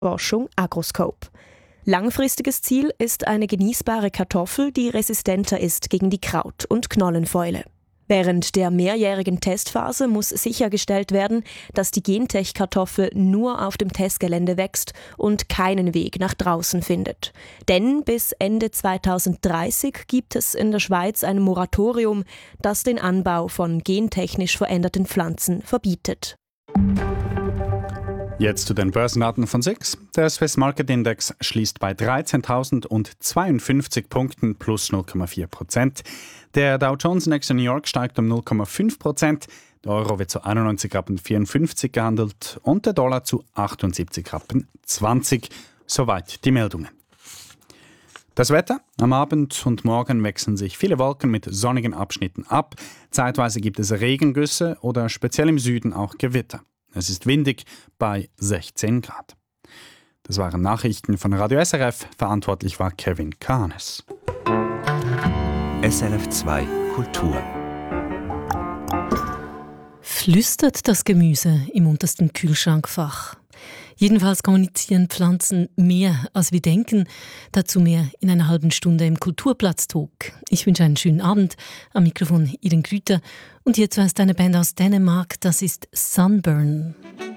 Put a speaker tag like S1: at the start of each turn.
S1: Forschung Agroscope. Langfristiges Ziel ist eine genießbare Kartoffel, die resistenter ist gegen die Kraut- und Knollenfäule. Während der mehrjährigen Testphase muss sichergestellt werden, dass die Gentech-Kartoffel nur auf dem Testgelände wächst und keinen Weg nach draußen findet. Denn bis Ende 2030 gibt es in der Schweiz ein Moratorium, das den Anbau von gentechnisch veränderten Pflanzen verbietet.
S2: Jetzt zu den Börsendaten von SIX. Der Swiss Market Index schließt bei 13.052 Punkten plus 0,4%. Der Dow Jones Index in New York steigt um 0,5%. Der Euro wird zu 91,54 Rappen gehandelt und der Dollar zu 78,20 Rappen. Soweit die Meldungen. Das Wetter. Am Abend und Morgen wechseln sich viele Wolken mit sonnigen Abschnitten ab. Zeitweise gibt es Regengüsse oder speziell im Süden auch Gewitter. Es ist windig bei 16 Grad. Das waren Nachrichten von Radio SRF. Verantwortlich war Kevin Kahnes.
S3: SRF 2 Kultur.
S4: Flüstert das Gemüse im untersten Kühlschrankfach? Jedenfalls kommunizieren Pflanzen mehr, als wir denken. Dazu mehr in einer halben Stunde im Kulturplatz-Talk. Ich wünsche einen schönen Abend. Am Mikrofon Irene Grüter. Und hier zuerst eine Band aus Dänemark, das ist Sunburn.